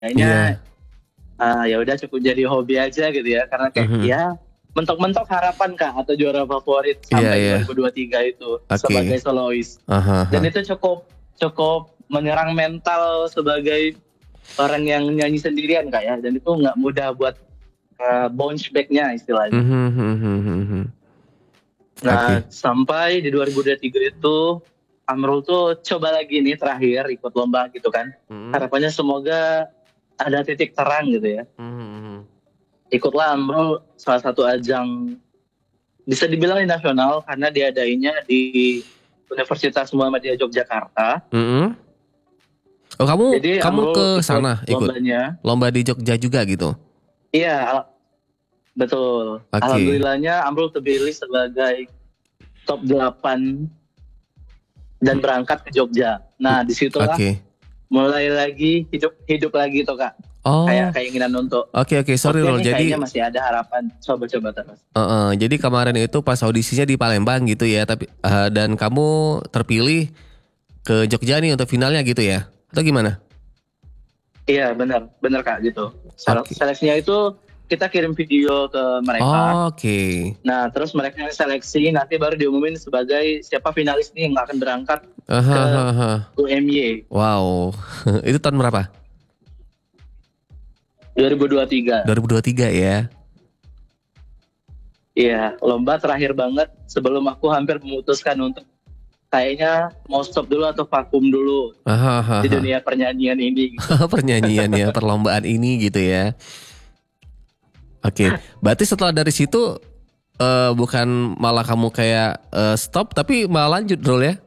kayaknya Iya. ya udah cukup jadi hobi aja gitu ya, karena kayak Mhm. ya mentok-mentok harapan Kak atau juara favorit Iya, sampai iya. 2023 itu sebagai Oke. solois. Aha, Dan aha. itu cukup cukup menyerang mental sebagai orang yang nyanyi sendirian Kak ya, dan itu nggak mudah buat bounce back-nya istilahnya. Mhm, mhm, mhm, mhm. Nah, Oke. sampai di 2023 itu Amrul tuh coba lagi nih terakhir ikut lomba gitu kan. Mhm. Harapannya semoga ada titik terang gitu ya. Mhm, mhm. Ikutlah Amrul salah satu ajang bisa dibilang di nasional karena diadainya di Universitas Muhammadiyah Yogyakarta. Mhm. Oh, kamu Jadi kamu ke Amrul ikut sana ikut lombanya. lomba di Jogja juga gitu. Iya, betul. Oke. Alhamdulillahnya Amrul terpilih sebagai top 8 dan berangkat ke Jogja. Nah, disitulah Oke. mulai lagi hidup hidup lagi tuh Kak. Kayak Oh, keinginan untuk oke, oke. Sorry oke Rul. nih kayaknya Jadi, masih ada harapan. Coba-coba terus. jadi kemarin itu pas audisinya di Palembang gitu ya, tapi dan kamu terpilih ke Jogja nih untuk finalnya gitu ya? Atau gimana? Iya benar, benar Kak gitu. Oke. Seleksinya itu kita kirim video ke mereka. Oke. Nah terus mereka yang seleksi nanti baru diumumin sebagai siapa finalis nih yang akan berangkat ke Ahahaha. UMY Wow. Itu tahun berapa? 2023. 2023 ya. Iya, lomba terakhir banget sebelum aku hampir memutuskan untuk kayaknya mau stop dulu atau vakum dulu di Ahahaha. dunia pernyanyian ini gitu. Pernyanyian ya, perlombaan ini gitu ya. Oke, berarti setelah dari situ bukan malah kamu kayak stop tapi malah lanjut Rul ya?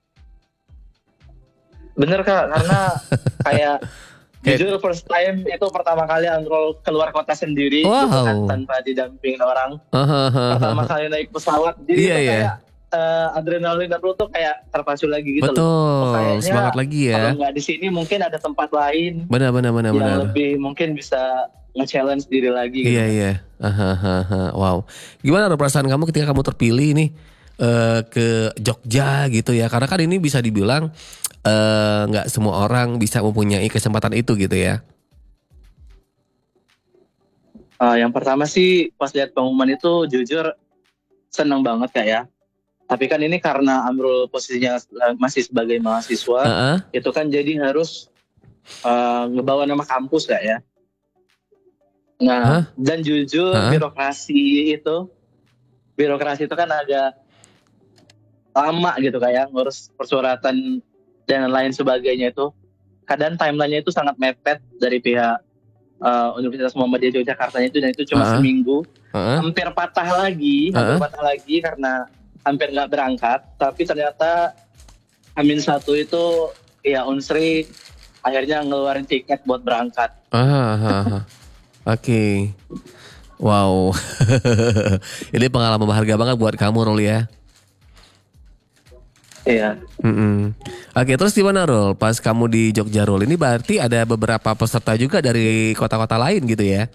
Bener Kak, karena kayak Kayak jujur first time itu pertama kali Androl keluar kota sendiri gitu kan wow. tanpa didampingin orang. Pertama Hahaha. kali naik pesawat, jadi Iya itu ya, kayak adrenalin Androl tuh kayak terpacu lagi gitu loh. Oh betul. Semangat kayaknya lagi kalau ya. nggak di sini mungkin ada tempat lain Benar, benar, benar, yang benar. lebih mungkin bisa nge-challenge diri lagi Iya, gitu kan. iya. Wow. Gimana perasaan kamu ketika kamu terpilih nih ke Jogja gitu ya? Karena kan ini bisa dibilang nggak semua orang bisa mempunyai kesempatan itu gitu ya. Yang pertama sih pas lihat pengumuman itu jujur seneng banget Kak ya. Tapi kan ini karena Amrul posisinya masih sebagai mahasiswa, Heeh. itu kan jadi harus ngebawa nama kampus Kak ya. Nah, Hah? dan jujur Heeh. birokrasi itu kan agak lama gitu kayak ngurus persuratan dan lain sebagainya itu. Kadang timelinenya itu sangat mepet dari pihak Universitas Muhammadiyah Yogyakarta itu, dan itu cuma Heeh. seminggu. Heeh. Hampir Heeh. patah lagi karena hampir nggak berangkat. Tapi ternyata Amin satu itu ya Unsri akhirnya ngeluarin tiket buat berangkat. Aha. Oke. Wow. Ini pengalaman berharga banget buat kamu Rul ya. Iya. Mm-mm. Oke, terus gimana Rul? Pas kamu di Jogja Rul, ini berarti ada beberapa peserta juga dari kota-kota lain gitu ya?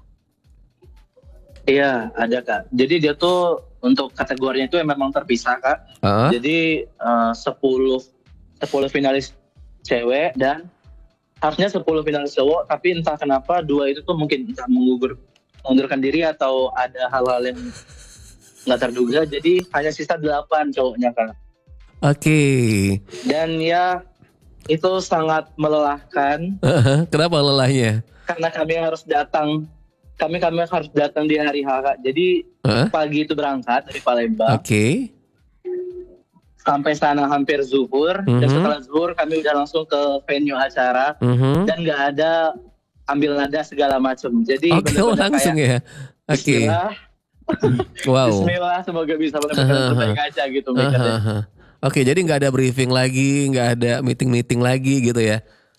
Iya, ada Kak. Jadi dia tuh untuk kategorinya itu memang terpisah Kak. Heeh. Jadi 10 10 finalis cewek dan harusnya 10 finalis cowok, tapi entah kenapa dua itu tuh mungkin entah mengundurkan diri atau ada hal-hal yang nggak terduga. Jadi hanya sisa 8 cowoknya Kak. Oke. Dan ya itu sangat melelahkan Heeh. Kenapa lelahnya? karena kami harus datang di hari H Kak. Jadi Heeh. pagi itu berangkat dari Palembang. Oke. Sampai sana hampir zuhur, dan Mhm. setelah zuhur kami udah langsung ke venue acara Mhm. dan nggak ada ambil nada segala macam. Jadi Oke, oh bener-bener langsung kayak ya. Oke. Bismillah, Wow. Bismillah, semoga bisa menemukan yang terbaik Hahaha. aja gitu mikirnya. Hahaha. Oke, jadi nggak ada briefing lagi, nggak ada meeting-meeting lagi gitu ya?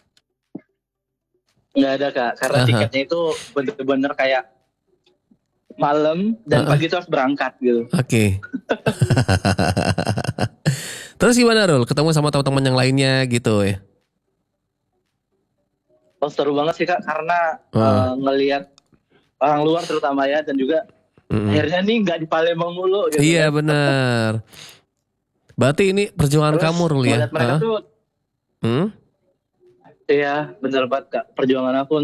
Nggak ada Kak, karena Aha. tiketnya itu bener-bener kayak malam dan Heeh. pagi itu harus berangkat gitu. Oke. Terus gimana Rul? Ketemu sama teman-teman yang lainnya gitu ya? Oh, seru banget sih Kak, karena Heeh. ngelihat orang luar terutama ya, dan juga Mm-mm. akhirnya nih nggak di Palembang mulu gitu Iya kan. benar. Berarti ini perjuangan kamu Terus Rul ya? ngeliat mereka Heeh. tuh Hmm? Iya, bener banget Kak. Perjuangan aku